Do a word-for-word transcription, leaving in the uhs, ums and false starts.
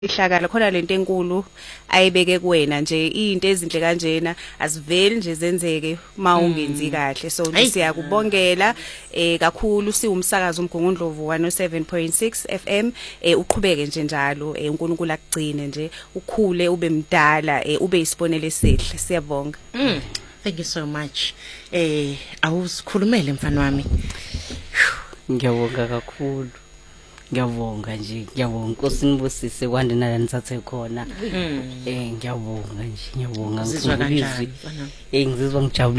ihlakala khona lento enkulu ayibeke kuwena nje izinto ezinhle kanjena aziveli nje zenzeke mawungenzi kahle so siyakubongela eh kakhulu siwumsakazo umgungundlovu one oh seven point six F M eh uqhubeke nje njalo eh uNkulunkulu akugcine nje ukhule ube mdala eh ube isibonelo esihle siyabonga. Mm. Thank you so much. Eh awusikhulumele mfana wami. Ngiyabonga kakhulu. Ngiyabonga nje ngiyabonga Nkosi nibusise kwande nala nithathe khona eh ngiyabonga nje ngiyabonga ngizizwa kanjani mfana eh ngizizwa ngijabule